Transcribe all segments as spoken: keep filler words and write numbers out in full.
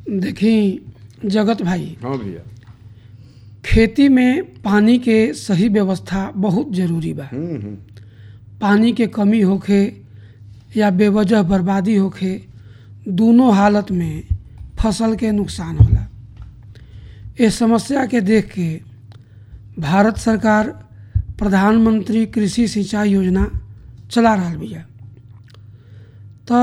देखी जगत भाई, हाँ भैया। खेती में पानी के सही व्यवस्था बहुत जरूरी बा। हम्म हम्म पानी के कमी होखे या बेवजह बर्बादी होखे, दोनों हालत में फसल के नुकसान होला। इस समस्या के देख के भारत सरकार प्रधानमंत्री कृषि सिंचाई योजना चला रहल बिया। तो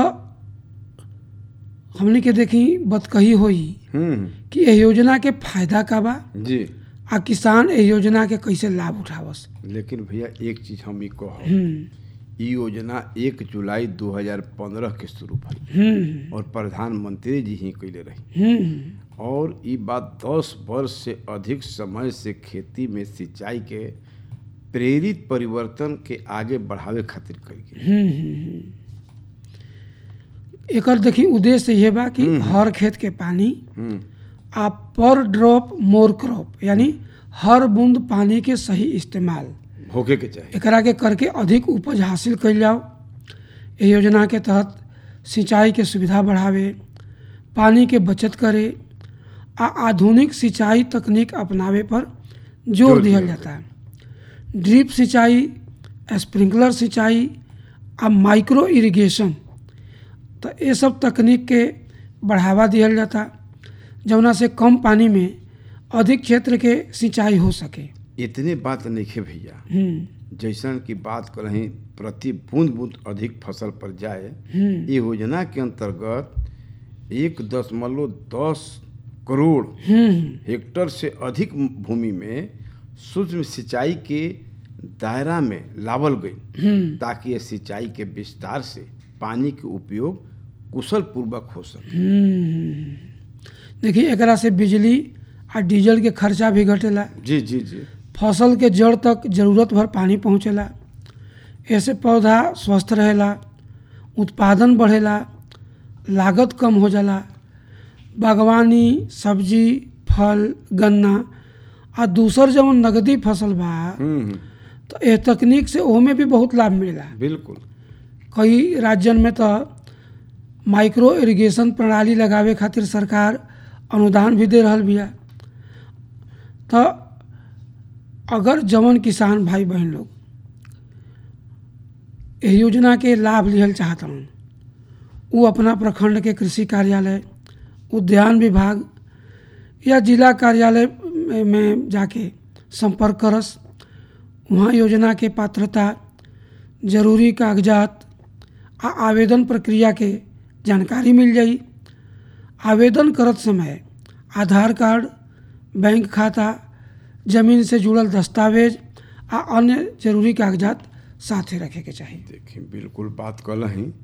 हमनी के देखी बत कही होई हम्म कि एह योजना के फायदा का बा जी। आ किसान एह योजना के कैसे लाभ उठावस। लेकिन भैया एक चीज हम ई कहब, हम्म ई योजना एक जुलाई दो हजार पंद्रह के शुरू भई हम्म और प्रधानमंत्री जी ही कैले रही। हम्म और ई बात दस वर्ष से अधिक समय से खेती में सिंचाई के प्रेरित परिवर्तन के आगे बढ़ावे खातिर कइल गई। हम्म एकर देखी उद्देश्य ये बा कि हर खेत के पानी हम्म आ पर ड्रॉप मोर क्रॉप, यानी हर बूंद पानी के सही इस्तेमाल होके के चाहिए। एकरा के करके अधिक उपज हासिल कइल जाओ। एह योजना के तहत सिंचाई के सुविधा बढ़ावे, पानी के बचत करे आ आधुनिक सिंचाई तकनीक अपनावे पर जोर जोर दिया दिया जाता है। ड्रिप सिंचाई, स्प्रिंकलर सिंचाई आ माइक्रो इरिगेशन, तो ये सब तकनीक के बढ़ावा दिया जाता जौना से कम पानी में अधिक क्षेत्र के सिंचाई हो सके। इतने बात नहीं है भैया, हम्म जैसन की बात करें प्रति बूंद बूंद अधिक फसल पर जाए। हम्म ये योजना के अंतर्गत एक दशमलव दस करोड़ हम्म हेक्टर से अधिक भूमि में सूक्ष्म सिंचाई के दायरा में लावल गई, हम्म ताकि ये सिंचाई के विस्तार से पानी के उपयोग कुशल पूर्वक हो सके। हम्म देखिए एकरा से बिजली आ डीजल के खर्चा भी घटेला, जी जी जी। फसल के जड़ तक जरूरत भर पानी पहुँचेला, ऐसे पौधा स्वस्थ रहेला, उत्पादन बढ़ेला, लागत कम हो जाला। बागवानी, सब्जी, फल, गन्ना आ दूसर जवन नगदी फसल बा, हम्म हम्म, तो एह तकनीक से ओमे भी बहुत लाभ मिलेला। बिल्कुल। कई राज्यन में तो माइक्रो इरिगेशन प्रणाली लगावे खातिर सरकार अनुदान भी दे रहल बिया। तो अगर जवन किसान भाई बहन लोग एह योजना के लाभ लिहल चाहतन, वो अपना प्रखंड के कृषि कार्यालय, उद्यान विभाग या जिला कार्यालय में, में जाके संपर्क करस। वहाँ योजना के पात्रता, जरूरी कागजात आ आवेदन प्रक्रिया के जानकारी मिल जाई। आवेदन करत समय आधार कार्ड, बैंक खाता, जमीन से जुड़ल दस्तावेज आ अन्य जरूरी कागजात साथे रखे के चाहिए। देखिए बिल्कुल बात कल ही